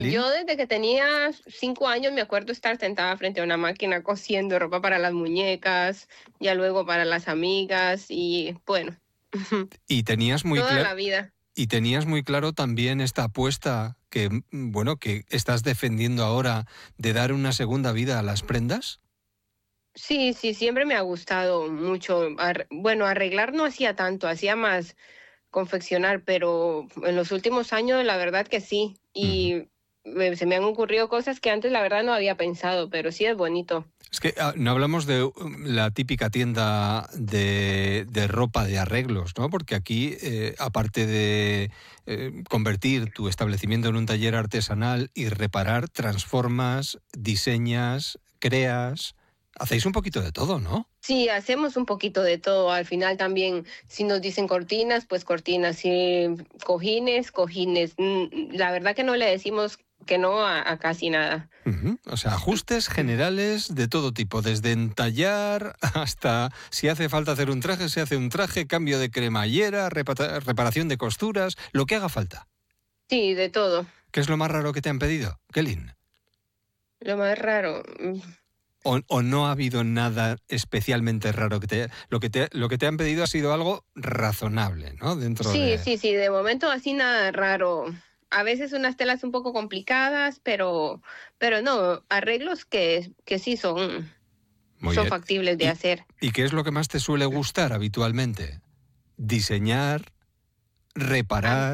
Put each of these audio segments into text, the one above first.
Yo desde que tenía 5 años me acuerdo estar sentada frente a una máquina cosiendo ropa para las muñecas, ya luego para las amigas y bueno, Y tenías muy toda claro, la vida. y tenías muy claro también esta apuesta que, bueno, que estás defendiendo ahora de dar una segunda vida a las prendas. Sí, sí, siempre me ha gustado mucho. Bueno, arreglar no hacía tanto, hacía más confeccionar, pero en los últimos años la verdad que sí. Ujú. Y se me han ocurrido cosas que antes la verdad no había pensado, pero sí es bonito. Es que no hablamos de la típica tienda de ropa de arreglos, ¿no? Porque aquí, aparte de convertir tu establecimiento en un taller artesanal y reparar, transformas, diseñas, creas, hacéis un poquito de todo, ¿no? Sí, hacemos un poquito de todo. Al final también, si nos dicen cortinas, pues cortinas. Si cojines, cojines. La verdad que no le decimos que no a casi nada. Ujú. O sea, ajustes generales de todo tipo, desde entallar hasta si hace falta hacer un traje, se hace un traje, cambio de cremallera, reparación de costuras, lo que haga falta. Sí, de todo. ¿Qué es lo más raro que te han pedido, Kelin? Lo más raro. ¿O no ha habido nada especialmente raro lo que te han pedido ha sido algo razonable, ¿no? Dentro Sí, de... sí, sí. De momento así nada raro. A veces unas telas un poco complicadas, pero no, arreglos que sí Muy son bien. factibles de ¿Y, hacer. y qué es lo que más te suele gustar habitualmente? Diseñar, A, reparar.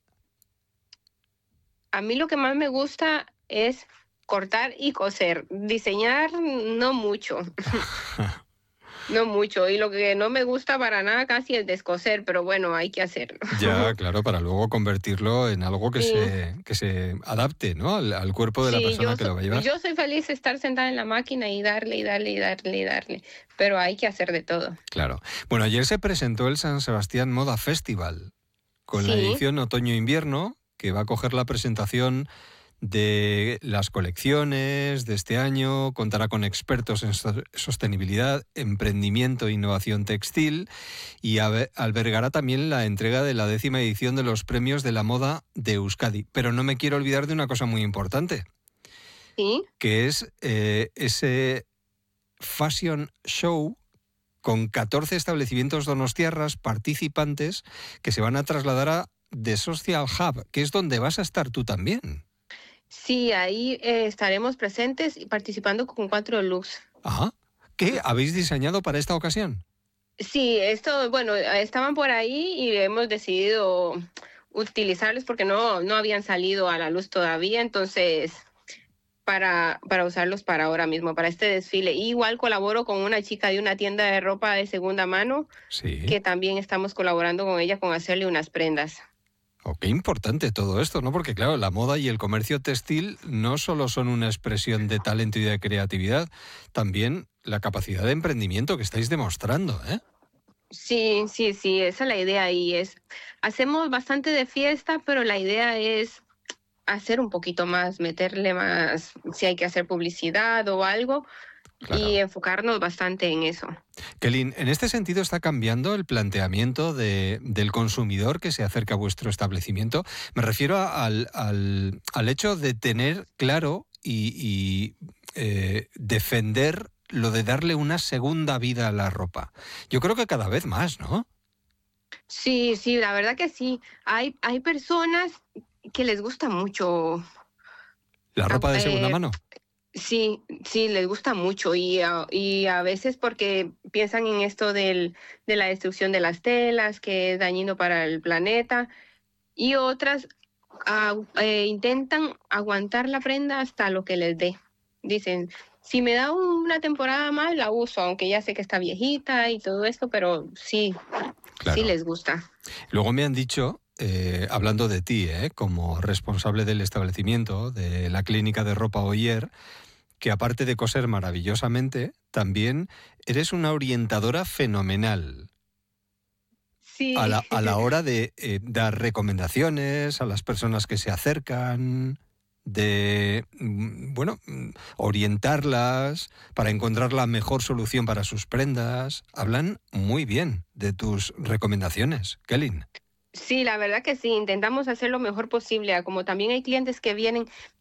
a mí lo que más me gusta es cortar y coser. Diseñar no mucho. No mucho, y lo que no me gusta para nada casi es descoser, pero bueno, hay que hacerlo. Ya, claro, para luego convertirlo en algo que Sí, se adapte, ¿no? Al cuerpo de la sí, persona que lo va a llevar. yo soy feliz de estar sentada en la máquina y darle y darle y darle y darle, pero hay que hacer de todo. Claro. Bueno, ayer se presentó el San Sebastián Moda Festival con la Sí, edición otoño-invierno que va a coger la presentación de las colecciones de este año, contará con expertos en sostenibilidad, emprendimiento e innovación textil y albergará también la entrega de la 10ª edición de los premios de la moda de Euskadi. Pero no me quiero olvidar de una cosa muy importante, sí. que es ese Fashion Show con 14 establecimientos donostiarras participantes que se van a trasladar a The Social Hub, que es donde vas a estar tú también. Sí, ahí estaremos presentes y participando con 4 looks. Ajá. ¿Qué habéis diseñado para esta ocasión? Sí, esto, bueno, estaban por ahí y hemos decidido utilizarlos porque no habían salido a la luz todavía, entonces para usarlos para ahora mismo, para este desfile. Y igual colaboro con una chica de una tienda de ropa de segunda mano, Sí. que también estamos colaborando con ella con hacerle unas prendas. Oh, qué importante todo esto, ¿no? Porque claro, la moda y el comercio textil no solo son una expresión de talento y de creatividad, también la capacidad de emprendimiento que estáis demostrando, ¿eh? Sí, sí, sí, esa es la idea y hacemos bastante de fiesta, pero la idea es hacer un poquito más, meterle más, si hay que hacer publicidad o algo, y Claro. enfocarnos bastante en eso. Kelin, en este sentido está cambiando el planteamiento del consumidor que se acerca a vuestro establecimiento. Me refiero al hecho de tener claro y defender lo de darle una segunda vida a la ropa. Yo creo que cada vez más, ¿no? Sí, sí, la verdad que sí. Hay personas que les gusta mucho. La ah, ropa de segunda eh, mano. sí, sí, les gusta mucho y a veces porque piensan en esto de la destrucción de las telas, que es dañino para el planeta, y otras intentan aguantar la prenda hasta lo que les dé. Dicen, si me da una temporada más, la uso, aunque ya sé que está viejita y todo esto, pero sí, sí Claro. les gusta. Luego me han dicho, hablando de ti, como responsable del establecimiento, de la clínica de ropa Oyer, que aparte de coser maravillosamente, también eres una orientadora fenomenal a Sí. la hora de dar recomendaciones a las personas que se acercan, de, bueno, orientarlas para encontrar la mejor solución para sus prendas. Hablan muy bien de tus recomendaciones, Kelin. Sí, la verdad que sí, intentamos hacer lo mejor posible. Como también hay clientes que vienen